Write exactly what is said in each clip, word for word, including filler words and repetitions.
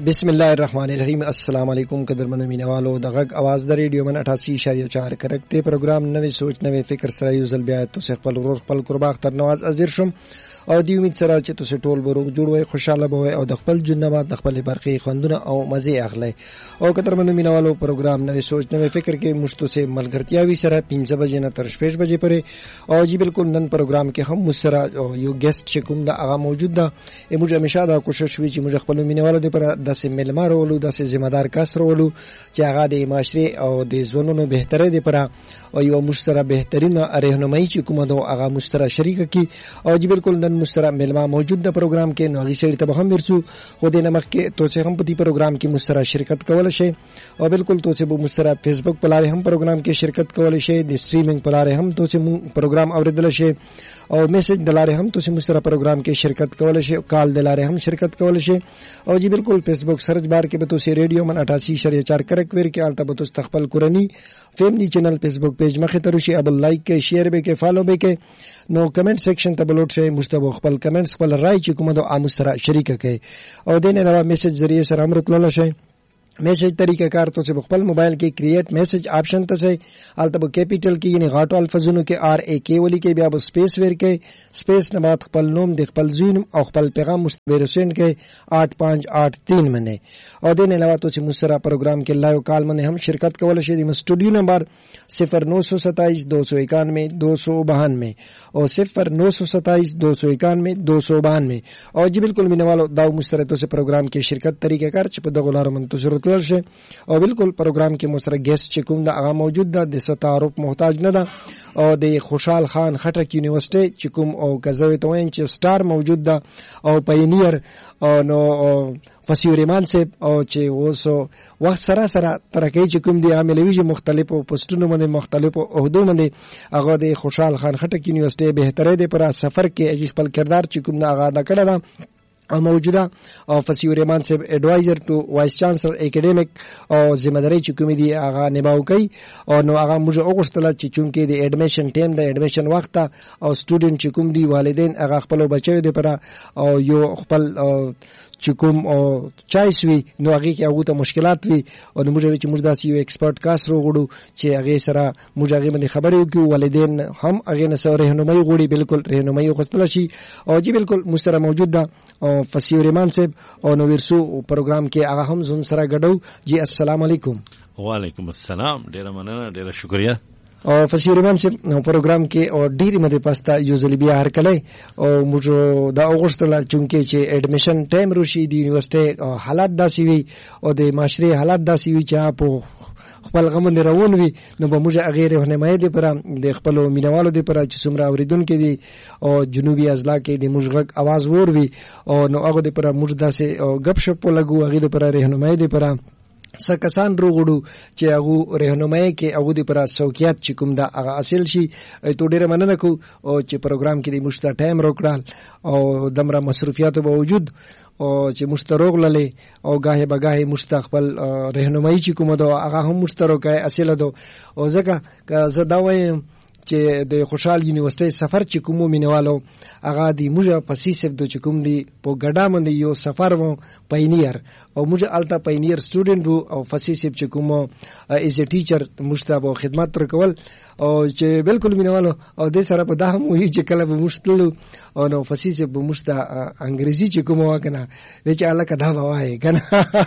بسم الله الرحمن الرحیم. السلام علیکم قدرمنو مینوالو. د غږ आवाज د ریډیو من اٹھاسی اشاریه چار کرکته پروګرام نوې سوچ نوې فکر سره یو ځل بیا تاسو خپل ورور خپل قرباخ تر نواز حاضر شم او دی امید سره چې تاسو ټول بروغ جوړوي، خوشاله بوي او د خپل جنبات د خپل برخي خوندونه او مزه اخلي. او قدرمنو مینوالو پروګرام نوې سوچ نوې فکر کې مشتو سے ملګرتیاوي سره پنځه بجې نه تر شپږ بجې پورې. او جی بالکل نن پروګرام کې هم مسره یو ګیسټ چې کوم د هغه موجود ده. موږ همیشه دا کوشش وی چې موږ خپل مینوالو د پر د سیملمار ولو د ذمہ دار کس ولو چې هغه د معاشري او د ژوندونو بهتره دي پر او یو مشترک بهترین راهنمایي چې کومه دو هغه مشترک شریک کی. او جی بالکل نن مشترک ملما موجود د پروګرام کې نو غي شری ته هم ورسو خو د نمک کې تو چې هم په دې پروګرام کې مشترک شرکت کول شي. او بالکل تو چې به مشترک فیسبوک په لارې هم پروګرام کې شرکت کول شي، د سټریمینګ په لارې هم تو چې پروګرام اوریدل شي، او میسج د لارې هم تو چې مشترک پروګرام کې شرکت کول شي، کال د لارې هم شرکت کول شي. او جی بالکل فیسبوک سرچ بار کې به تو سي ریډیو من اٹھاسی اشاریه چار کرک ور کې آلته به تو تخپل کورنی فیملی چینل فیسبوک پیج مخه ته رشي، ابل لایک کې شیر به کې فالو به کې نو کمنٹ سیکشن ته بلوټ شي، مستبو خپل کمنټس خپل رائے چې کومه د امسترا شریک کړي. او دینه علاوه میسج ذریعہ سره هم راتلل شي. میسج طریقہ کار تو سے خپل موبایل کې کریټ میسج آپشن ته سي الته به کیپټل کې یعنی غاټو الفاظونو کې آر ا کی ولی کې بیا به سپیس ور کې سپیس نه بعد خپل نوم د خپل زوین او خپل پیغام مستبر حسین کې آٹھ پانچ آٹھ تین منه. او دین علاوه تو چې مسرا پروګرام کې لایو کال منه هم شرکت کول شي. د سټوډیو نمبر صفر نو سو ستائیس دو سو اکانوے دو سو بانوے او صفر نو سو ستائیس دو سو اکانوے دو سو بانوے. او جی بالکل مینوالو دا مسرا تو سے پروګرام کې شرکت طریقہ کار چې په دغه لار من تو ضرورت لرشه. او بالکل پروګرام کې مسره ګیسټ چې کوم دا هغه موجود ده د ستارو محتاج نه ده. او د خوشحال خان خټک یونیورسيټي چې کوم او غزوی ته وین چې سٹار موجود ده او پاینیر او نو فسیورمان سے او چې وسو وخت سره سره ترکه چې کوم دی عاملوي مختلفو پوسټونو باندې مختلفو عہدو باندې هغه د خوشحال خان خټک یونیورسيټي بهتره دی پر سفر کې خپل کردار چې کوم دا هغه دا کړه ده او موجوده او فسیورمان صاحب ایڈوایزر ټو وایس چانسلر اکیډمیک او ذمہ داری چې کوم دی هغه نباو کوي. او نو هغه موږ وګورستل چې چونکې د اډمیشن ټیم د اډمیشن وخت او سټوډنټ چې کوم دی والدین هغه خپل بچو دی پر او یو خپل چې کوم او چایس وی نو هغه کې هغه ته مشکلات وی. او نو موږ چې موږ داسې یو ایکسپرت کاس وروړو چې هغه سره موږ هغه باندې خبرې وکړو، والدین هم هغه نه سره رهنمایي غوړي بالکل رهنمایي غوښتل شي. او جی بالکل مستر موجود ده او فسیورمان صاحب او نو ورسو پروګرام کې هغه هم زم سره غډو. جی السلام علیکم. وعلیکم السلام. ډیره مننه، ډیره شکریا. او فسیورمان صاحب نو پروګرام کې او ډیره مده پاستا یو ځل بیا هر کله او موږ دا وګورستل چونکې چې اډمیشن ټایم روشي دی یونیورسيټي حالات داسي وي او د معاشري حالات داسي وي چې په خپل غمن روان وي نو به موږ غیر رهنمایي دي پر د خپل مینوالو دي پر چې څومره اوریدونکو دي او جنوبي اضلاع کې د موږ غږ आवाज ور وي او نو هغه دي پر موږ داسې غب شپ لګو هغه دي پر رهنمایي دي پر سکسان روغړو چې هغه رهنمایي کې هغه د پر سوکیات چې کوم دا هغه اصل شي. ته ډیره مننه کو او چې پروګرام کې د مشته ټایم روکړل او دمره مصروفیات به وجود او چې مشترک للی او گاهی بگاهی مستقبل رهنمایي چې کوم دا هغه هم مشترک اصل ده. او ځکه که زه دا وایم چې د خوشحال یونیورسيټي سفر چې کوم مینوالو هغه دی موږ په سیسب د چې کوم دی په ګډا باندې یو سفر وو پاینیر او موږ التا پاینیر سټوډنټ وو او فسیسب چې کوم ایز ا ټیچر مشتابه خدمت تر کول او چې بالکل مینوالو او د سره په دغه موهي چې کله به مشتلو او نو فسیسب به مشتا انګریزي چې کوم وکنه چې الکه دا وای کنه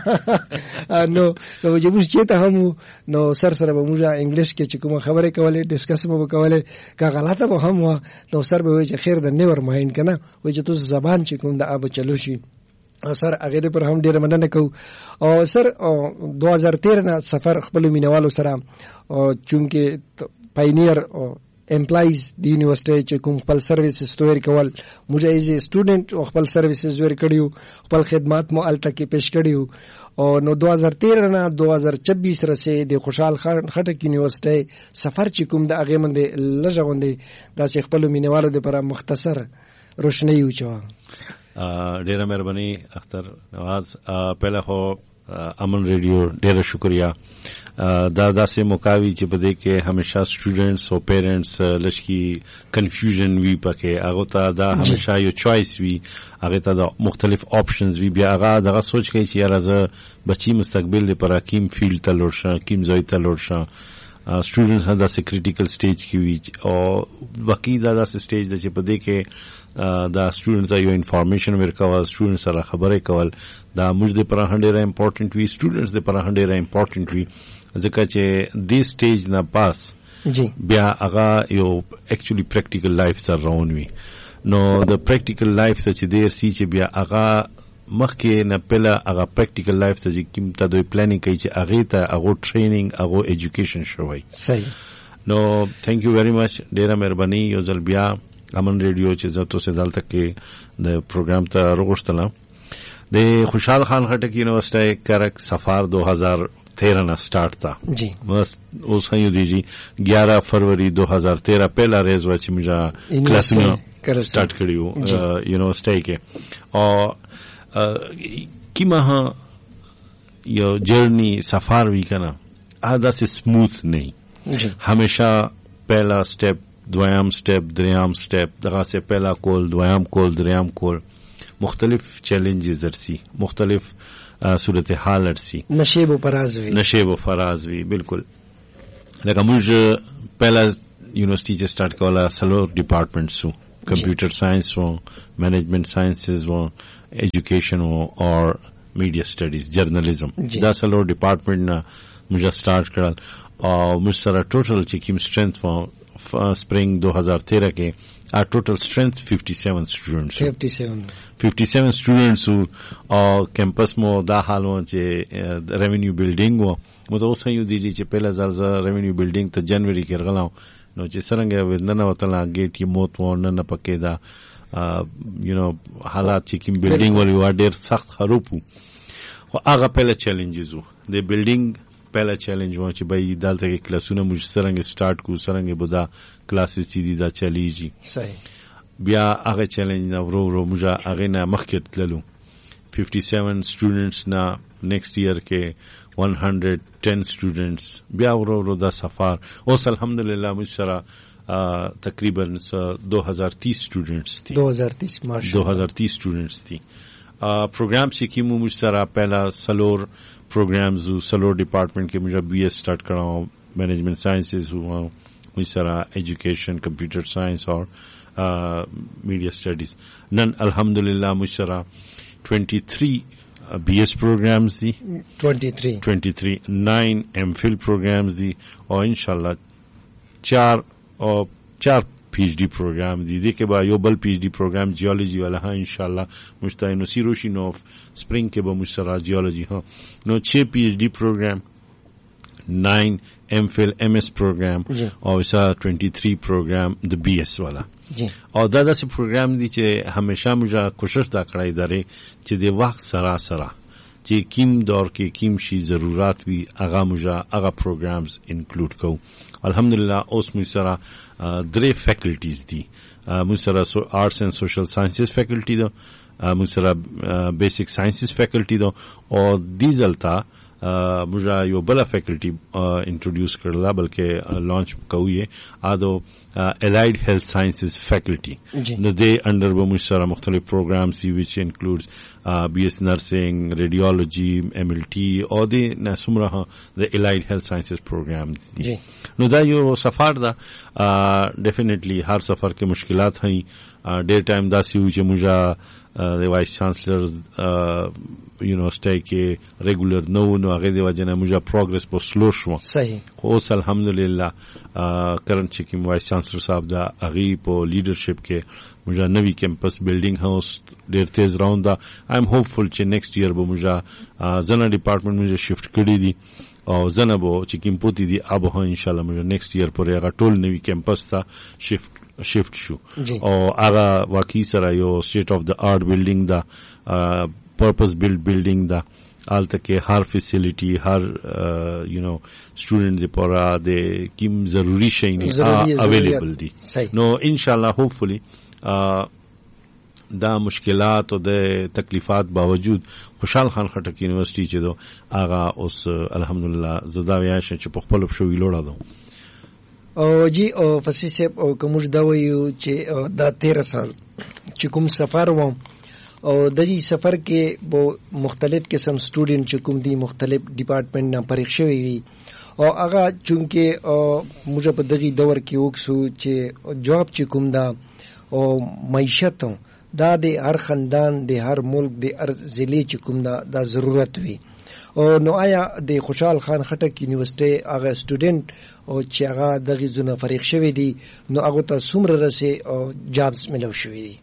نو نو چې موږ چې ته هم نو سر سره به موږ انګلیش کې چې کوم خبره کوله ډیسکس به کوله که غلطه به هم وا نو سر به وي چې خیر د نیور ماین کنه وای چې تاسو زبان چې کوم د اب چلو شي. سر هغه پر هم ډیر مننه کو. او سر دو هزار تیرہ نه سفر خپل مینوالو سره او چونکه پاینیر او امپلایز د یونیورسيټي چې کوم خپل سرویسز تور کول موږ ایز سټوډنټ او خپل سرویسز ور کړیو، خپل خدمات مو الته کې پیش کړیو. او نو دو هزار تیرہ نه دو هزار چوبیس رسې د خوشحال خان خټک یونیورسيټي سفر چې کوم د هغه منده لږغوندې د خپل مینوالو لپاره مختصر روشنی وچو. ډیره مهرباني اختر نواز. پہله خو امن ریډیو ډیره شکریا دا داسې موقعوي چې په دې کې همیشه سټوډنټس او پیرنټس لشکي کنفیوژن وی پکې هغه ته دا همیشه یو چوایس وی هغه ته دا مختلف آپشنز وی بیا هغه دغه سوچ کوي چې یاره زه بچی مستقبل لپاره کیم فیلډ ته لور شم کیم ځای ته لور شم سټوډنټس هم داسې کریټیکل سټیج کې وي او باقي دا داسې سټیج ده چې په دې کې دا سټوډنټ ته یو انفارمیشن ورکول سټوډنټ سره خبرې کول دا موږ د پر هغه ډیره امپورټنټ وي سټوډنټس د پر هغه ډیره امپورټنټ وي ځکه چې دې سټیج نه پاس جی بیا هغه یو اکچولی پریکټیکل لایف سره روان وي نو د پریکټیکل لایف څخه چې دیر سي چې بیا هغه مخکې نه پله هغه پریکټیکل لایف ته چې کوم ته دوی پلانینګ کوي چې هغې ته هغو ټرینینګ هغو ایجوکیشن شوی صحیح نو تھینک یو ویری مچ ډیره مهرباني یو ځل بیا امن ریډیو چې زه تاسو دلته کې د پروګرام ته راغوښتلم د خوشحال خان خټک یونیورسټۍ کرک سفر دو ہزار تیرہ نہ سٹارٹ تھا جی بس اس ہی دیجی گیارہ فروری دو ہزار تیرہ پہلا ریز ہوا چې مجھا کلاس میں سٹارٹ کری ہو یونیورسٹی کے اور کیما یو جرنی سفر وی کنا آدھا سے سموتھ نہیں ہمیشہ پہلا سٹیپ دویام سٹیپ دریام سٹیپ دغه سے پہلا کول دویام کول دریام کول مختلف چیلنجز ارسی مختلف صورتحال ارسی نشیب و فراز وی نشیب و فراز وی بالکل لکه موږ پہلا یونیورسٹی چې سٹارټ کوله سلور ډپارټمنټس وو کمپیوټر ساينس وو مینجمنٹ ساينسز وو ایجوکیشن وو اور میډیا سټډیز جرنالیزم دا سلور ډپارټمنټ نه موږ سٹارټ کړل او موږ سره ټوټل چې کوم سټرنث وو spring دو ہزار تیرہ کے our total strength fifty-seven students fifty-seven fifty-seven students اور کیمپس میں دا حال ہو چې ریونیو بلډینګ و مو ته اوس یو دی چې پہلا ځل ز ریونیو بلډینګ ته جنوري کې راغلاو نو چې څنګه ورننه وتلا گیټ یې موت و نه پکې دا یو نو حالات چې کوم بلډینګ ولې و ډېر سخت خراب وو خو هغه پہلا چیلنجز وو د بلډینګ پہلا چیلنج و چې بھائی دالته کې کلاسونه موږ څنګه سٹارټ کو څنګه به دا کلاسز چې دي دا چلیږي صحیح بیا هغه چیلنج نه ورو ورو موږ هغه نه مخکې تللو fifty-seven students نه نیکسٹ ایئر کې one hundred ten students بیا ورو ورو دا سفر اوس الحمدلله موږ سره تقریبا دو ہزار تیس اسٹوڈنٹس تھی دو ہزار تیس دو ہزار تیس اسٹوڈنٹس تھی پروگرام سیکھی مو مجھ سرا پہلا سلور پروگرامز سلور ڈپارٹمنٹ کے مجھے بی ایس اسٹارٹ کرا ہوں مینجمنٹ سائنسز ہوا مجھ سرا ایجوکیشن کمپیوٹر سائنس اور میڈیا اسٹڈیز نن الحمدللہ مجھ سرا ٹوینٹی تھری بی ایس پروگرامز دی ٹوینٹی تھری ٹوینٹی تھری نائن ایم فل پروگرامز دی اور انشاءاللہ چار اور چار پی ایچ ڈی پروگرام دی دیکھے با یو بل پی ایچ ڈی پروگرام جیولوجی والا ہاں انشاءاللہ مشتاق نو سیروشی نو سپرنگ کے با مشترا جیولوجی ہاں نو چھ پی ایچ ڈی پروگرام نائن ایم فل ایم ایس پروگرام اور ایسا ٹوینٹی تھری پروگرام دا بی ایس والا اور دادا سے پروگرام دی چے ہمیشہ مجھا کوشش دا کرائی دارے چے دے وقت سرا سرا چے کیم دور کے کیم شی ضرورات بھی اغا مجھا اغا پروگرامز انکلوڈ کو الحمدللہ اس مجھ سرا درے فیکلٹیز دی مجھ سرا آرٹس اینڈ سوشل سائنسز فیکلٹی دو مجھ سرا بیسک سائنسز فیکلٹی دو اور دیزلتا مجھا یو بلا فیکلٹی انٹروڈیوس کرلا بلکہ لانچ کوئی ہے آدو الائڈ ہیلتھ سائنسز فیکلٹی دے انڈر وہ مجھ سارا مختلف پروگرامس وچ انکلوڈز بی ایس نرسنگ ریڈیولوجی ایم ایل ٹی اور دے نسم رہا دا الائڈ ہیلتھ سائنسز پروگرام نو دا یو سفر دا ڈیفینیٹلی ہر سفر کے مشکلات ہیں ڈیر ٹائم دا سی ہوئی مجھا وائس چانسلر یونیورسٹی کے ریگولر نو نو هغه دی وجنه موږ پروګرس په سلو شو صحیح اوس الحمدلله کرنٹ چې کوم وایس چانسلر صاحب دا هغه په لیډرشپ کې موږ نوی کیمپس بلډینګ هاوس ډیر تیز راوند دا آی ایم هوپفل چې نیکسٹ ایئر به موږ زنه ډپارټمنټ موږ شفت کړی دي او زنه به چې کوم پوتی دي ابه ان شاء الله موږ نیکسٹ ایئر پورې هغه ټول نوی کیمپس ته شفت شفت شو او هغه واقعي سره یو سټیټ اف د آرټ بلډینګ دا پرپز بلډ بلډینګ دا آلته کې هر فیسیلیټي هر یو نو سټوډنټ لپاره د کوم ضروری شی نه اویلیبل دي نو ان شاء الله هوپفلی دا مشکلات او د تکلیفات باوجود خوشحال خان خټک یونیورسيټي چې دو هغه اوس الحمدلله زدا ویا چې په خپل شو ویلوړه دو. او جی او فصیح صاحب او کوم دا ویو چې دا تیرہ سال چې کوم سفر و او د دې سفر کې به مختلف قسم سټوډنټ چې کوم دي مختلف ډپارټمنټ نه پریښه وی او هغه چونکه موږ په دغه دور کې وکسو چې جواب چې کوم دا او معیشت دا د هر خاندان د هر ملک د هر ضلع چې کوم دا د ضرورت وي او نو آیا د خوشحال خان خټک یونیورسيټي هغه سټوډنټ او چې هغه دغه زونه فریق شوی دي نو هغه ته څومره رسي او جابز ملو شوی دي؟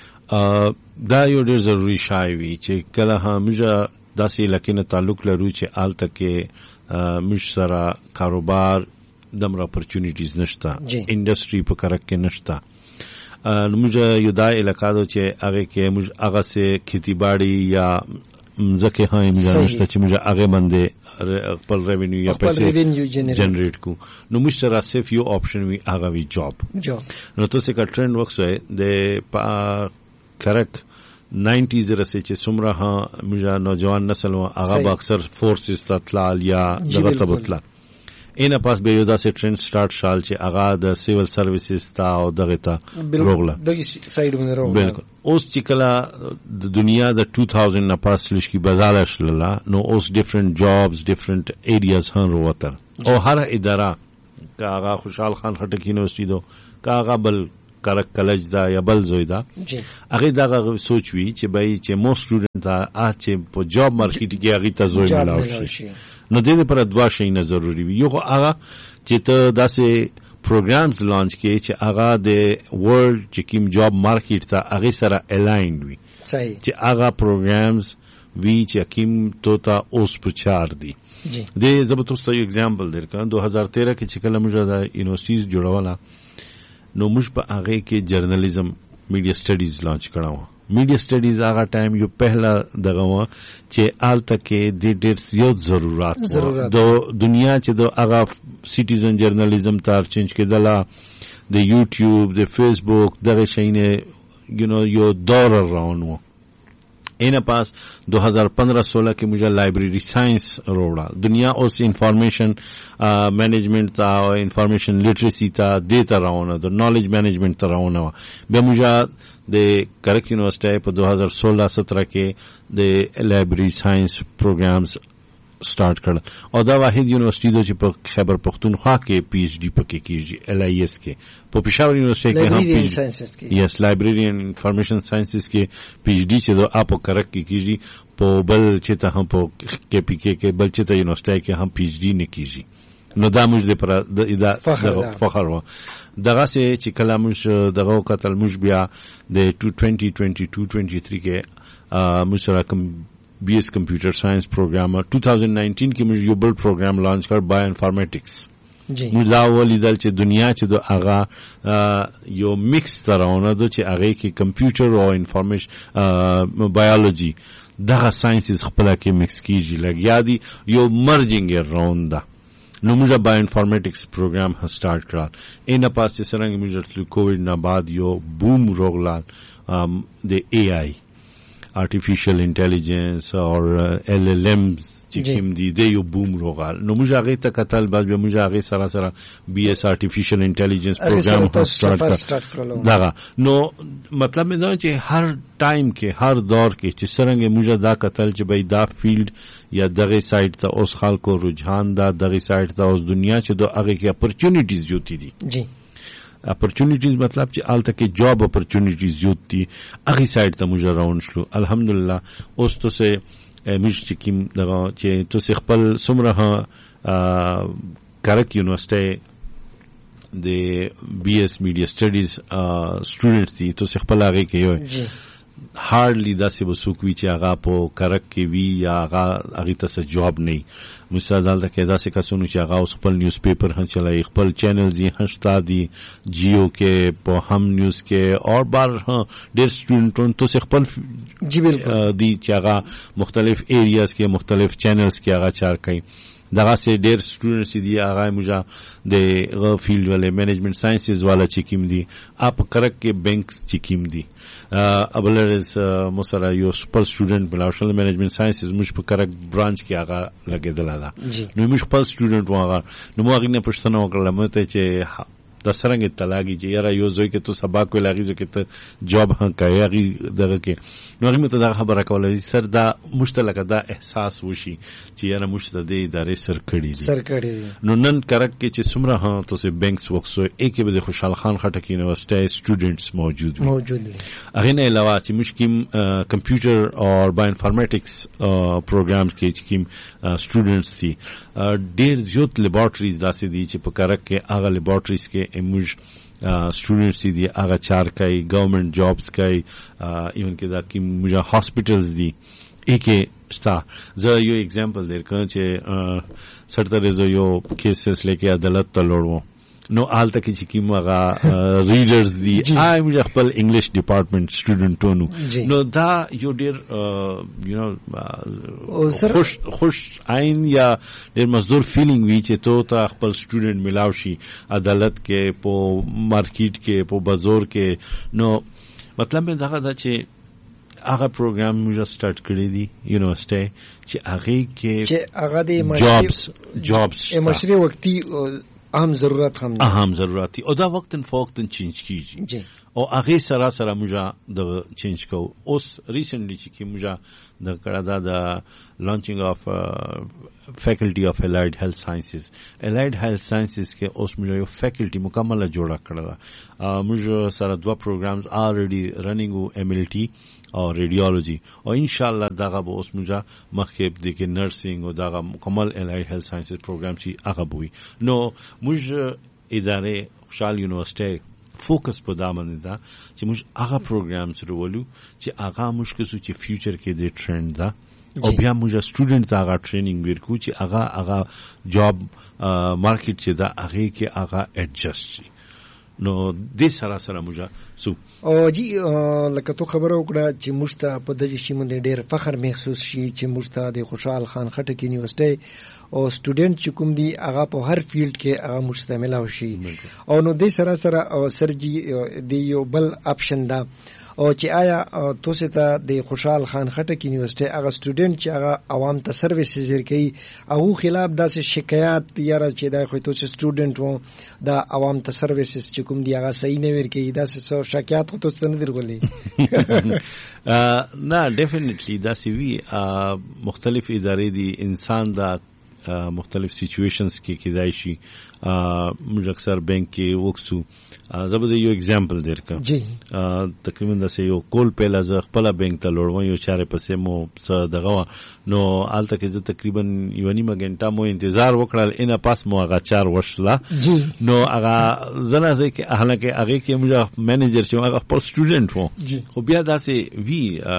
دا یو ډېر ضروری شای وي چې کله همغه داسې لکه تعلق لرو چې آل تکه مش سره کاروبار دمر اپورچونټیز نشتا انډستری په کرک کې نشتا نو موږ یو دا علاقہ دو چې هغه کې موږ هغه سه کھیتی باڑی یا مزکه هاي موږ نشته چې موږ هغه باندې خپل ریونیو یا پیسې جنریټ کو نو موږ سره صرف یو آپشن وی هغه وی جاب نو تاسو کا ټرند وکړئ د کرک نائنٹیز رسے چې څومره ها موږ نوجوان نسل هغه اکثر فورسز تطلال یا دغه تبتلا اینا پاس به یو داسې ټرند سٹارټ شال چې هغه د سیول سرویسز تا او دغه تا روغله دغه سایډ باندې روغله بالکل اوس چې کله د دنیا د two thousand نه پاس لشکي بازار شللا نو اوس ډیفرنٹ جابز ډیفرنٹ ایریاز هن وروته او هر اداره کاغه خوشحال خان خټک یونیورسيټي دو کاغه بل کرک کالج دا یا بل زوی دا هغه دا سوچ وی چې بای چې مو سټوډنټ ا چې په جاب مارکیټ کې هغه ته زوی ملاوي شي نو د دې پر دوا شي نه ضروری وي یو هغه چې ته داسې پروګرامز لانچ کې چې هغه د ورلد چې کوم جاب مارکیټ ته هغه سره الایند وي صحیح چې هغه پروګرامز وی چې کوم تو ته اوس پچار دي د زبردست یو اگزامپل درکړم دو هزار تیرہ کې چې کله موږ د یونیورسيټیز جوړوله نو موږ په هغه کې جرنالیزم میډیا سټډیز لانچ کړو میډیا سټډیز هغه ټایم یو پهلا دغه و چې آل تکه د ډېر زیات ضرورت د دنیا چې د هغه سټیزن جرنالیزم تار چینج کېدله د یوټیوب د فیسبوک دغه شینه یو نو یو دور روانو اینا پاس دو ہزار پندرہ سولہ کې مجھے لائبریری سائنس روڑا دنیا اوس انفارمیشن مینجمنٹ تا او انفارمیشن لٹریسی تا دیتا راونا د نالج مینجمنٹ تا راونا به مجھے د کرک یونیورسٹی په دو ہزار سولہ سترہ کې د لائبریری سائنس پروګرامز سٹارٹ کړل او دا واحد یونیورسيټي د چې په خیبر پختونخوا کې پی ایچ ڈی پکې کیږي ایل آی ایس کې په پېښور یونیورسيټي کې هم پی ایچ ڈی یس لایبرری ان انفارمیشن ساينسز کې پی ایچ ڈی چې د اپو کرک کې کیږي په بل چې ته هم په کې پی کې کې بل چې ته یونیورسيټي کې هم پی ایچ ڈی نه کیږي نو دا موږ د پر د فخر و دغه چې کله موږ دغه قتل موږ بیا د twenty twenty-two twenty-three کې موږ سره کوم بی ایس کمپیوٹر سائنس پروگرام two thousand nineteen کې موږ یو بل پروګرام لانچ کړ بایو انفارمیټکس جی موږ دا ولیدل چې دنیا چې د هغه یو میکس ترونه د چې هغه کې کمپیوټر او انفارمیشن بایولوژي دغه ساينسز خپل کې میکس کیږي لګیا دي یو مرجینګ راوند ده نو موږ بایو انفارمیټکس پروګرام ها سٹارټ کړل اینا پاس چې څنګه موږ کووډ نه بعد یو بوم روغلال د ای آی artificial intelligence or uh, L L Ms چې کوم دي د یو بوم روغال نو موږ هغه ته کتل بعد به موږ هغه سره سره بي اس artificial intelligence program سٹارټ کړل دا نو مطلب دا چې هر ټایم کې هر دور کې چې څنګه موږ دا کتل چې بای دا فیلډ یا دغه سایت ته اوس خلکو رجحان دا دغه سایت ته اوس دنیا چې دو هغه کې اپورچونټیز جوړې دي جی اپورچونټیز مطلب چې آلته کې جاب اپورچونټیز یوت دي هغه سایډ ته موږ راون شلو الحمدلله اوس ته سه موږ چې کوم دغه چې تو خپل سمره کرک یونیورسيټي د بی ایس میډیا سټډیز سټوډنټس دي تو خپل هغه کې یو هارډلی داسې وسوک وی چې هغه په کرک کې وی یا هغه هغه ته جواب نه مثال دلته کې داسې کسونو چې هغه خپل نیوز پیپر هم چلای خپل چینلز یې هشتا دي جیو کې په هم نیوز کې اور بار ډېر سټوډنټون تو خپل جی بالکل دي چې هغه مختلف ایریاز کې مختلف چینلز کې هغه چار کوي دغه سي ډیر سټوډنټس دي هغه موږ د غ فیلډ ولې مینجمنت ساينسز والا چې کیم دي اپ کرک کې بینکس چې کیم دي ابلرز مسره یو سپر سټوډنټ بلاشل مینجمنت ساينسز موږ په کرک برانچ کې هغه لګیدل دا نو موږ خپل سټوډنټ واغه نو موږ نه پښتنه وکړل مته چې د سرنګ تلاګي چې یاره یو ځای کې تو سبق ویل هغه کې ته جاب هم کوي هغه دغه کې نو هغه مته دا خبره کوله سر دا مشتلکه دا احساس وشي چې یاره مشته د ادارې سر کړي سر کړي نو نن کرک کې چې سمره ها تو سه بینکس وکسو اکی به خوشحال خان خټک یونیورسيټي سټوډنټس موجود موجود هغه نه علاوه چې مشکیم کمپیوټر او بایو انفارمیټکس پروګرامز کې چې کیم سټوډنټس دي ډیر زیات لیبارټریز داسې دي چې په کرک کې هغه لیبارټریز کې موږ سټوډنټس دي هغه چار کوي ګورنمنت جابز کوي ایون کې دا کې موږ هاسپټلز دي اکی ستا زه یو اگزامپل درکړم چې سرتره زه یو کیسز لیکي عدالت ته لوړم نو آلته کې چې کوم هغه ریډرز دي آی موږ خپل انګلیش ډپارټمنټ سټوډنټونو نو دا یو ډیر یو نو خوش خوش عین یا ډیر مزدور فیلینګ وی چې تو ته خپل سټوډنټ ملاو شي عدالت کې په مارکیټ کې په بازار کې نو مطلب مې دا دا چې هغه پروګرام موږ سٹارټ کړی دی یونیورسيټي چې هغه کې چې هغه د جابز جابز مشري وقتی اهم ضرورت هم اهم ضرورت او دا وقتن فوقتن چینج کیږي او هغه سره سره موږ د چینج کو اوس ریسنټلی چې موږ د کړه دا د لانچینګ اف فیکلټي اف الایډ هیلث ساينسز الایډ هیلث ساينسز کې اوس موږ یو فیکلټي مکمله جوړه کړه موږ سره دوه پروګرامز already رننګ او ایم ایل ټي او ریډیولوژي او ان شاء الله دغه به اوس موږ مخکې د کې نرسینګ او دغه مکمل الایډ هیلث ساينسز پروګرام چې هغه بوي نو موږ ادارې خوشحال یونیورسيټي فوکس په دا باندې دا چې موږ هغه پروګرامز ورولو چې هغه مشکل چې فیوچر کې د ټرند دا او بیا موږ سټوډنټ ته هغه ټریننګ ورکو چې هغه هغه جاب مارکیټ چې دا هغه کې هغه اډجسټ شي نو د سره سره موږ سو او جی لکه تو خبره وکړه چې موږ ته په دغه شی باندې ډېر فخر محسوس شي چې موږ ته د خوشحال خان خټک یونیورسيټي او سټوډنټ چې کوم دي هغه په هر فیلډ کې هغه مشتمل او شي او نو د سره سره او سرجی دی یو بل اپشن دا او چې آیا تاسو ته د خوشحال خان خټک یونیورسيټي هغه سټوډنټ چې هغه عوام ته سرویسز ورکوي هغه خلاف داسې شکایت یاره چې دا خو تاسو سټوډنټ وو دا عوام ته سرویسز چې کوم دی هغه صحیح نه ورکوي داسې څو شکایت خو تاسو نه درغلي نه ډیفینیټلی دا سی وی مختلف ادارې دي انسان دا مختلف سچويشنز کې کېدای شي موږ اکثر بانک کې وکسو زبر یو اگزامپل درکم جی تقریبا د یو کول پیلا ز خپل بانک ته لوړم یو چارې پسې مو څه دغه نو آلته کې زه تقریبا یو نیمه غنټه مو انتظار وکړل ان پاس مو هغه چار وشله نو هغه زنه ځکه کې حالانکه هغه کې موږ منیجر چې هغه خپل سټوډنټ وو خو بیا داسې وی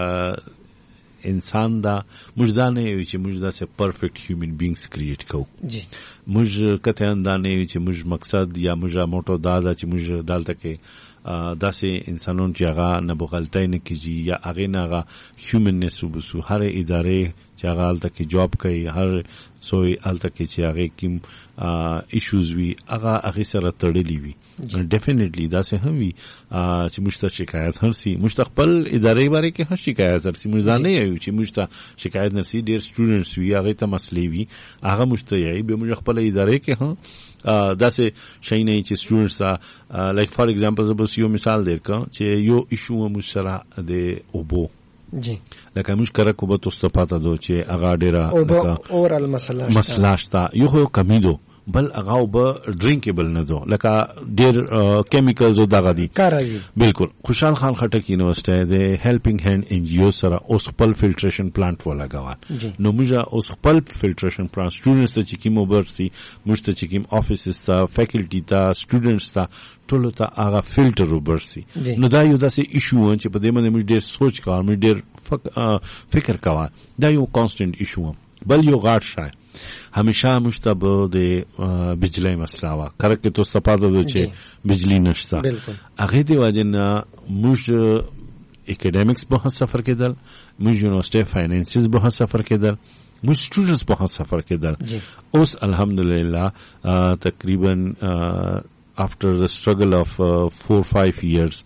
انسان دا موږ دا نه یو چې موږ داسې پرفیکټ هیومن بینګز کریټ کوو جی موږ کته دا نه یو چې موږ مقصد یا موږ موټو دا دا چې موږ دالته کې داسې انسانون چې هغه نه بغلطای نه کیږي یا هغه نه هغه هیومننس وبسو هر ادارې چې هغه دالته کې جاب کوي هر سوی دالته کې چې هغه کوم ایشوز وی هغه هغه سره تړلې وي ډیفینیټلی دا څه هم وي چې موږ ته شکایت هرسي موږ خپل ادارې باره کې هم شکایت هرسي موږ نه یو چې موږ ته شکایت نرسي ډیر سټوډنټس وی هغه ته مسلې وي هغه موږ ته یې به موږ خپل ادارې کې هم دا څه شي نه چې سټوډنټس لایک فار ایگزامپل زبر یو مثال درکم چې یو ایشو مو سره د اوبو جی لکه موږ کرا کوبه توسته پاته دو چې هغه ډیره لکه اورال مسله مسله شته یو خو کمی دو بل هغه به ډرینکیبل نه دو لکه ډیر کیمیکلز او دغه دي کاروي بالکل خوشحال خان خټک یونیورسيټي د هیلپینګ هاند ان جی او سره اوس خپل فلټریشن پلانټ ولګاوه نو موږ اوس خپل فلټریشن پلانټ سټوډنټس ته چې کوم ورسي موږ ته چې کوم افیسز ته فیکلټي ته سټوډنټس ته ټول ته هغه فلټر وبرسي نو دا یو داسې ایشو چې په دې باندې موږ ډیر سوچ کاوه موږ ډیر فکر کاوه دا یو کانسټنټ ایشو بل یو غاټ شای همیشه مشتبه د بجلی مسله وا کرک ته استفاده دو چې بجلی نشته هغه دی واجنه موږ اکیډمیکس به سفر کېدل موږ یونیورسيټي فاینانسز به سفر کېدل موږ سټوډنټس په سفر کېدل. اوس الحمدلله تقریبا after the struggle of uh, four five years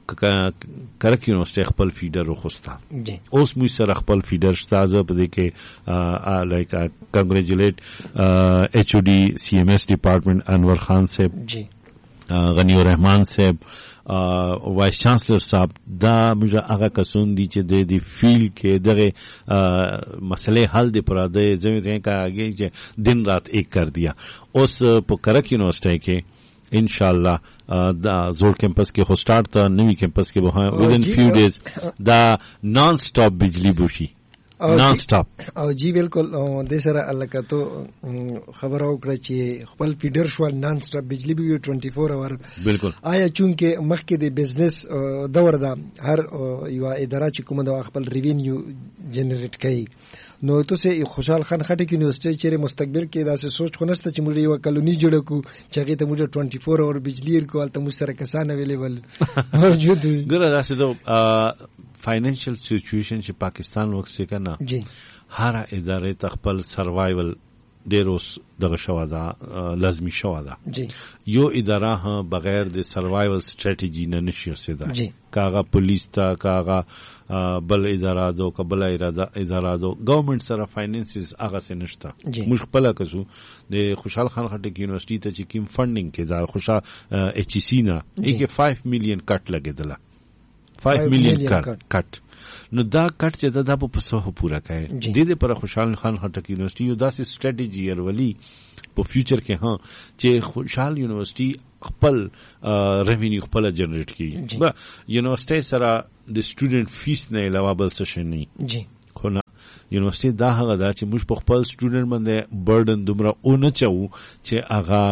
کرک یونیورسٹی خپل فیډر وخوستا. اوس موږ سره خپل فیډر شتازه په دې کې لایک کنګریچولیټ ایچ او ډی سی ایم ایس ډپارټمنٹ انور خان صاحب, غنی الرحمن صاحب, وایس چانسلر صاحب. دا موږ هغه کسون دي چې د دې فیلډ کې دغه مسئلې حل دی پر د زمي کا آگے چې دن رات ایک کر دیا. اوس په کرک یونیورسٹی کې انشاءاللہ دا زور کیمپس کې خو سٹارټ تا نوی کیمپس کې به within few days دا نان سٹاپ بجلی بوشي نان سٹاپ. او جی بالکل د سره الکه تو خبر او کړ چې خپل فیډر شو نان سٹاپ بجلی به چوبیس اور بالکل. آیا چونکه مخکې د بزنس دور دا هر یو اداره چې کومه د خپل ریوینیو جنریټ کوي, نو تاسو خوشحال خان خټک یونیورسيټي چې مستقبل کې داسې سوچ خو نشته چې موږ یو کالونی جوړ کو چې هغه ته موږ چوبیس اور بجلی ورکول ته موږ سره کسان اویلیبل موجود وي. ګره داسې د فائنانشل سچویشن چې پاکستان وخت څخه کنه جی هر اداره تخپل سروایول ډیروس دغه شوا دا لازمی شوا دا جی. یو اداره ها بغیر د سروایول سټریټیجی نه نشي رسیدا جی. کاغه پولیس تا کاغه بل اداره دو کبل اداره دو گورنمنت سره فاینانسز هغه څه نشته. موږ خپل کسو د خوشحال خان خټک یونیورسيټي ته چې کیم فندینګ کې دا خوشا ایچ ای سی نه یک پنځه میلیون کټ لګیدله پنځه میلیون کټ کټ نو دا کټ چې دا په پسو پورا کړي د دې پر خوشحال خان خټک یونیورسيټي یو داسې سټریټیجی ورولي په فیوچر کې ها چې خوشحال یونیورسيټي خپل ریوینیو خپل جنریټ کړي. با یونیورسيټي سره د سټوډنټ فیس نه علاوه بل څه نه جی. خو نه یونیورسيټي دا هغه دا چې موږ په خپل سټوډنټ باندې برډن دومره اون چاو چې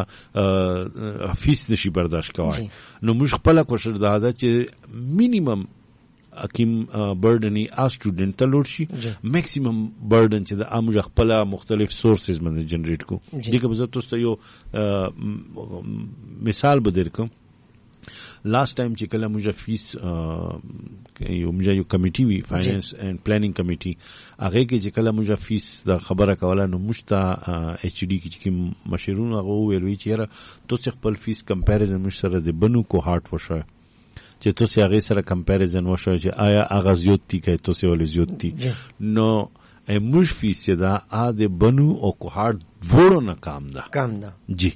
هغه فیس نشي برداشت کوي. نو موږ خپل کوشش دا ده چې مینیمم اکیم برډنی ا سټوډنټ ته لوړ شي, میکسیمم برډن چې د امر خپل مختلف سورسز باندې جنریټ کو. دغه به تاسو ته یو مثال به درکم. لاست ټایم چې کله موږ فیس یو موږ یو کمیټي وی فاینانس اینڈ پلانینګ کمیټي هغه کې چې کله موږ فیس د خبره کوله نو مشتا ایچ ډی کې چې مشرون هغه ویلوي چې تاسو خپل فیس کمپیریزن مش سره د بنو کو هارت وشه چې تاسو هغه سره کمپیریزن وشه چې آیا هغه زیاتې کوي تاسو ولې زیاتې نو موږ فیس دا ا د بنو او کو هارت ورو نه کام ده کام ده جی.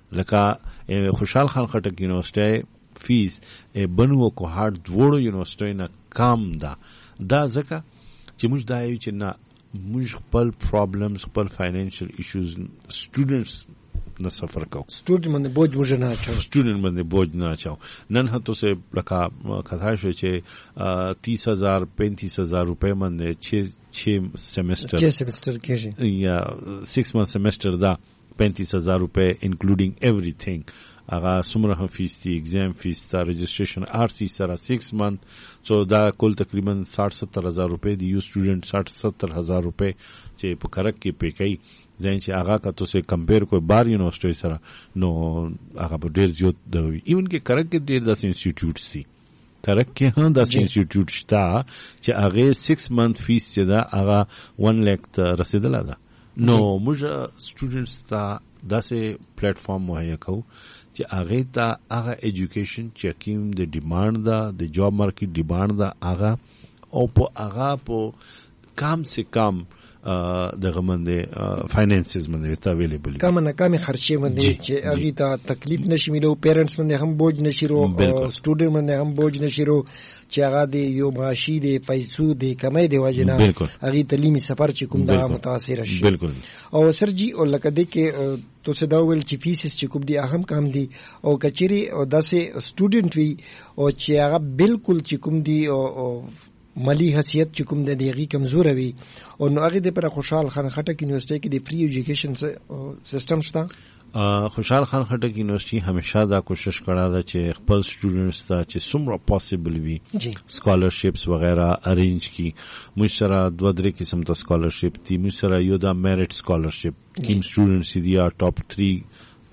لکه خوشحال خان خټک یونیورسيټي فیس بنو او کو هارت ورو یونیورسيټي نه کام ده. دا ځکه چې موږ دا یو چې نه موږ خپل پرابلمز خپل فاینانشل ایشوز سټوډنټس نه سفر کو سټوډنټ باندې بوج وژ نه اچو سټوډنټ باندې بوج نه اچو. نن هته سه لکه کثا شو چې تیس هزار پینتیس هزار روپے باندې چھ چھ سیمسٹر چھ سیمسٹر کې یا سکس منتھ سیمسٹر دا پینتیس ہزار روپے انکلوڈنگ ایوری تھنگ. اغا سمره فیس تی ایگزام فیس تا رجسٹریشن آر سی سره سکس منتھ سو دا کل تقریبا ساٹھ ستر ہزار روپے دی یو سٹوڈنٹ ساٹھ ستر ہزار روپے چې په کرک کې پې کوي ځین چې هغه کا تو سه کمپیر کوئی بار یونیورسيټي سره نو هغه په ډیر زیات دی. ایون کې کرک کې ډیر داس انسټیټیوټ سي کرک کې هم داس انسټیټیوټ شتا چې هغه سکس منتھ فیس چې دا هغه ون لک ته رسیدله ده. نو موږ سټوډنټس ته داسې پلیټ فارم مهیا کوو چې هغه ته هغه ایجوکیشن چې کوم د ډیماند ده د جاب مارکیټ ډیماند ده هغه او په هغه په کم سے کم دغه باندې فاینانسز باندې ته اویلیبل کم نه کم خرچې باندې چې هغه ته تکلیف نشي ملو پیرنټس باندې هم بوج نشي رو سټوډنټ باندې هم بوج نشي رو چې هغه دی یو معاشي دی پیسو دی کمای دی وجنه هغه تعلیمي سفر چې کوم دا متاثر شي بالکل. او سرجی او لکه د کې تو صدا ویل چې فیسز چې کوم دی اهم کام دی او کچری او داسې سټوډنټ وی او چې هغه بالکل چې کوم دی او مالی حیثیت چې کوم د دیغي کمزور وي او نو هغه د پر خوشحال خان خټک یونیورسيټي کې د فری ایجوکیشن سیستم شته. خوشحال خان خټک یونیورسيټي همیشه دا کوشش کړه دا چې خپل سټوډنټس ته چې څومره پاسبل وي سکالرشپس وغیرہ ارینج کی. موږ سره دوه درې قسم ته سکالرشپ دي. موږ سره یو دا میرټ سکالرشپ کیم سټوډنټس دي یا ټاپ تھری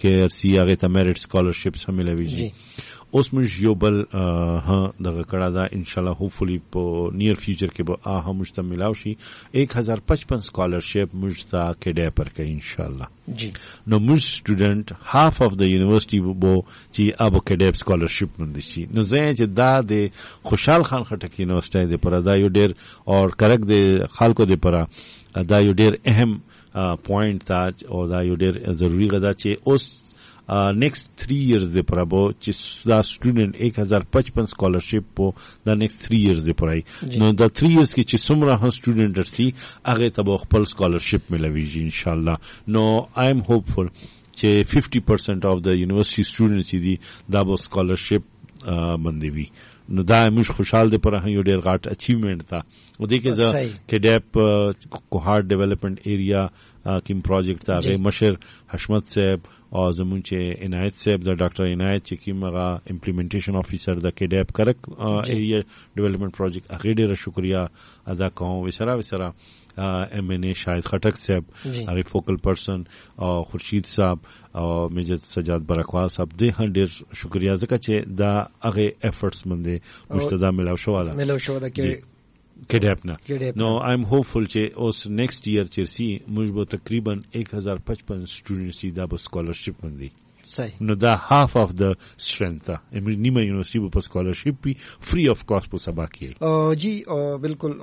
کې ارسي هغه ته میرټ سکالرشپس هم ملويږي. اوس موږ یو بل ها دغه کړه دا ان شاء الله هوپفلی په نیر فیوچر کې به اه مشتمل او شي एक हजार पचपन स्कॉलरशिप موږ ته کې پر کوي ان شاء الله. جی نو موږ سټوډنټ هاف اف د یونیورسيټي بو چې ابو کې سکالرشپ مند شي. نو زه چې دا د خوشحال خان خټک یونیورسيټي د پر دا یو ډیر او کرک د خلکو د پر دا یو ډیر اهم پوینټ تا او دا یو ډیر ضروری غدا چې اوس نیکسٹ تھری ایئرز دے پر ابو چې دا سټوډنټ एक हजार पचपन स्कॉलरशिप په دا نیکسٹ تھری ایئرز دے پرای. نو دا تھری ایئرز کې چې څومره هم سټوډنټ ارسي هغه ته خپل سکالرشپ ملويږي ان شاء الله. نو آی ایم هوپفul چې fifty percent اف د یونیورسيټي سټوډنټس دي دا به سکالرشپ باندې وي. نو دا موږ خوشحال دي پر یو ډیر غاټ اچیومنت تا و دې کې دا کې ډیپ کوهارت ډیولپمنٹ ایریا کیم پروجیکټ تا غي مشر حشمت صاحب او زمون چې عنایت صاحب د ډاکټر عنایت چې کیم هغه امپلیمنټیشن افیسر د کې ډیپ کرک ایریا ډیولپمنٹ پروجیکټ هغه ډیر شکریا ادا کوم. وسره وسره ایم ان ای شاهد خټک صاحب هغه فوکل پرسن او خورشید صاحب او میجر سجاد برکوا صاحب دې ډیر شکریا ځکه چې دا هغه افورټس باندې مشتدا ملاو شو والا ملاو شو دا کې کډاپ نه. نو آی ایم هوپفul چې اوس نیکسٹ ایئر چرسی موږ به تقریبا एक हजार पचपन سټوډنټس دا به سکالرشپ باندې صحیح. نو دا هاف اف د سترنث امر نیمه یونیورسيټي په سکالرشپ پی فری اف کاسٹ په سبا کې. او جی بالکل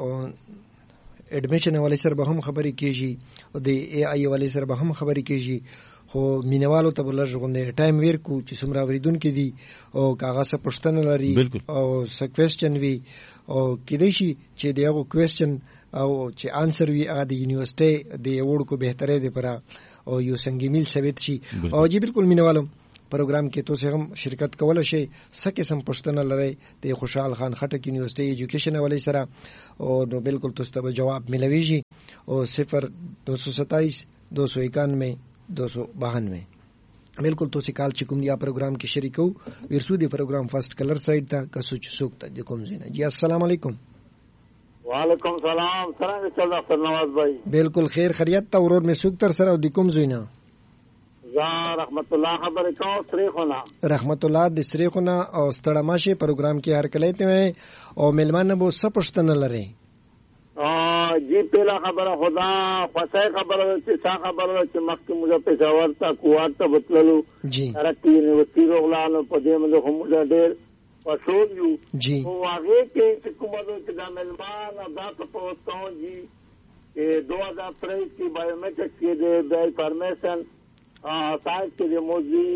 اډمیشن والے سره به هم خبرې کیږي او د ای آی والے سره به هم خبرې کیږي خو مینوالو ته بل ژوندې ټایم ویر کو چې څومره اوریدونکو دي او کاغذ پښتنه لري او څه کوېسچن وی او کېدای شي چې دغه کوېسچن او چې انسر وی هغه د یونیورسيټي د یوړ کو بهتره دی پر او یو څنګه میل ثابت شي. او جی بالکل مینوالو پروګرام کې تاسو هم شرکت کولای شئ. سکه سم پښتنه لري د خوشحال خان خټک یونیورسيټي ایجوکیشن والے سره او نو بالکل تاسو ته جواب ملويږي او صفر دو سو ستائیس دو سو اکانوے دو سو بانوے. بالکل تو سکال چکم دیا پروگرام کې شریکو ورسو دی پروگرام فرسٹ کلر سائیڈ تا کسو چسوک تا دکم زینا. جی السلام علیکم. وعلیکم السلام. څنګه چل ډاکټر نواز بھائی؟ بالکل خیر خیریت تا ورور می سوک تر سره دکم زینا. زه رحمت الله خبر کوم سریخونه. رحمت الله د سریخونه او ستړه ماشه پروگرام کې هر کله ته او ملمان بو سپشتن لره. ا جی پہلا خبر خدا فسای خبر چې څا خبر چې مخکې موږ په ځوار تا کوار ته بتللو جی ترقی یونیورسيټي روغلانو په دې باندې هم ډېر پښول یو جی او هغه کې چې کومه چې د ملمان ادا په وستاو جی دو ہزار تیئیس کی بایومیټرک کې د بای فارمیشن ا سایت کې د موزي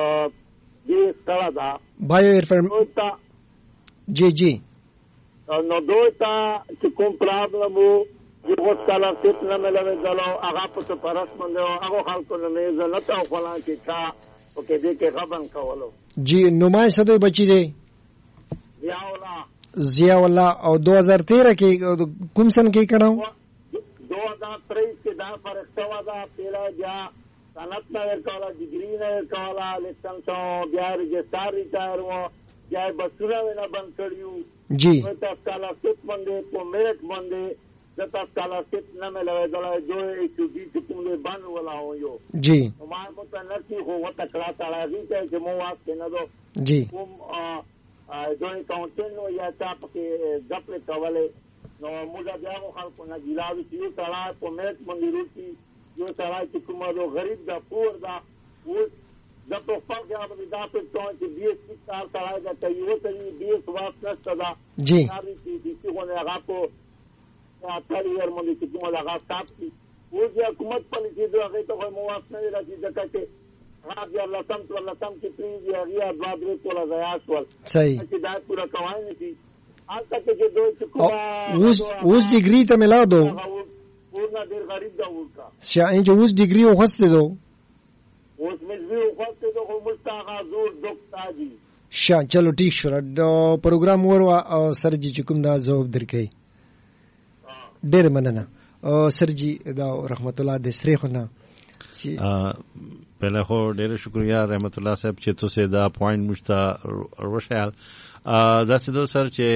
دې ستړه دا بایو انفارمیشن جی جی نو دوی ته چې کوم پرابلم وو یو سکالرشپ نه ملوي دلو هغه په پرس باندې هغه خلکو نه مې نه تا خلا چې کا او کې دې کې غبن کولو. جی نمای سدوی بچی دی ضیاء الله ضیاء الله او دو ہزار تیرہ کې کوم سن کې کړهو دو ہزار تیئیس کې دا فرق شو دا پیلا بیا صنعت نه ورکولا ډیګری نه ورکولا لیسنس بیا رجستر ریټایر وو بیا بسونه نه بند کړیو جی تا سکالرشپ باندې په میرټ باندې د تا سکالرشپ نه ملوي دلای جو ایچ ڈی چې کوم باندې ولا هو یو جی ما په تنکی هو وتا کلا تاړه چې مو واسطه نه دو جی کوم ا دوی کاونټن نو یا تا په غپل کولې نو موږ بیا خلکو نه ګلاوي چې تاړه په میرټ باندې روتي یو تاړه چې کومه دو غریب دا پور دا و د په فرق یا په دا په توګه چې بي اس کار تړای دا ته یو ته بي اس واس نشته دا جی کاری چې چې غو نه هغه په اټل یې مونږ چې کومه هغه تاسو او چې حکومت پالیسي دا هغه ته مو واس نه راځي ځکه چې هغه الله تم تر الله تم چې پریږي هغه د بادرې کوله غیاس ول صحیح چې دا پورا کوای نه شي البته چې دوی چې کومه اوس اوس ډیګری ته ملا دو ورنه ډیر غریب دا ورکا شاین چې اوس ډیګری وخسته دو اوس مزوی وخت ته خو مستغا زور دکتا دي شا چلو ٹھیک شو دا پروګرام وروا او سرجی چې کوم دا جواب درکې ډېر مننه او سرجی دا رحمت الله د سریخونه پہله خو ډېر شکریا رحمت الله صاحب چې تاسو دا پوینټ مشته ورشل دا څه دو سر چې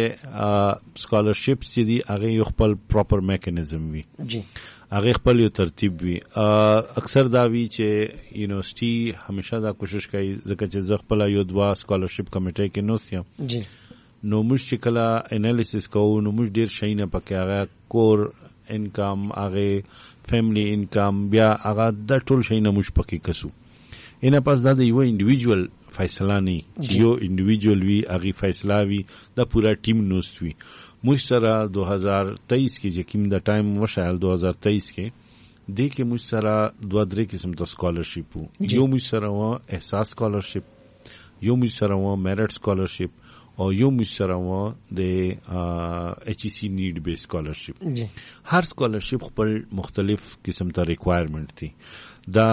سکالرشپ چې دی هغه یو خپل پراپر میکانیزم وي جی هغه خپل یو ترتیب وي اکثر دا وی چې یونیورسيټي همیشه دا کوشش کوي ځکه چې زه خپل یو دوا سکالرشپ کمیټه کې نوستم جی نو موږ چې کله انالیسس کوو نو موږ ډېر شي نه پکې هغه کور انکم هغه فیملی انکم بیا هغه د ټول شي نه موږ پکې کسو اینه پس دا د یو انډیویډوال فیصله نه یو انډیویډوال وی هغه فیصله وی د پورا ټیم نوست وی موږ سره دو هزار تیئیس کې چې کوم د ټایم وشال دو هزار تیئیس کې د کې موږ سره دوه درې قسم د سکالرشپ یو موږ سره و احساس سکالرشپ یو موږ سره و میرټ سکالرشپ او یو موږ سره و د ایچ ای سی نیډ بیس سکالرشپ هر سکالرشپ خپل مختلف قسم ته ریکوایرمنٹ دي دا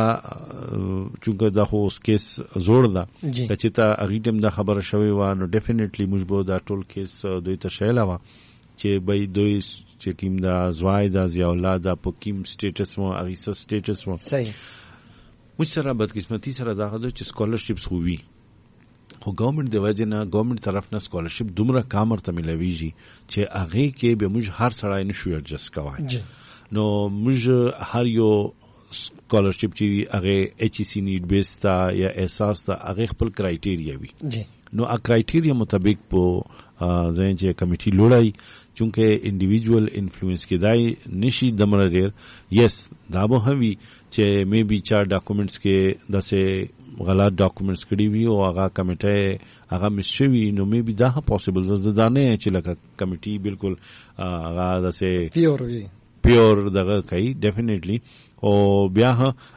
چونکه دا خو اوس کیس زوړ ده چې ته اغیدم دا خبره شوی و نو ډیفینیټلی موږ به دا ټول کیس دوی ته شایله و چې بای دوی چې کیم دا زوای دا زی اولاد دا په کیم سټیټس و اغیسه سټیټس و صحیح موږ سره بدقسمتی سره دا غوډه چې سکالرشپس خو وی خو ګورنمنت د وجه نه ګورنمنت طرف نه سکالرشپ دومره کامر ته ملويږي چې هغه کې به موږ هر سړی نشو ایڈجسټ کوای نو موږ هر یو سکالرشپ چې هغه ایچ ای سی نیډ بیس تا یا احساس تا هغه خپل کرایټیریا وي نو ا کرایټیریا مطابق په ځین چې کمیټي لوړای چونکه انډیویډوال انفلوئنس کې دای نشي دمر ډیر یس دا به هوي چې مې بي چار ډاکومېنټس کې داسې غلط ډاکومېنټس کړي وي او هغه کمیټه هغه مشوي نو مې بي دا پوسیبل زده نه چې لکه کمیټي بالکل هغه داسې پیور وي پیور دغه کوي ډیفینیټلی او بیا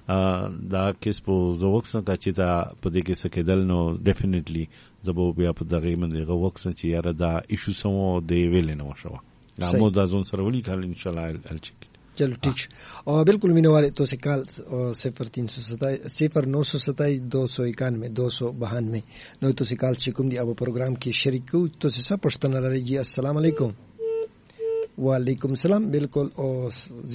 دا کیس په زوښنه کا چې دا په دې کې سکیدل نو ډیفینیټلی زبو بیا په دغه باندې غوښنه چې یاره دا ایشو سمو دی ویل نه وشو دا مو دا زون سره ولي کال ان شاء الله الچ چلو ٹھیک اور بالکل مینوالے تو سے کال صفر تین سو ستائیس صفر نو سو ستائیس دو سو اکانوے دو سو بہانوے نو تو سے کال شکم دی اب پروگرام کی شریک کو تو سے سب پشتنا رہی جی السلام علیکم وعلیکم السلام بالکل اور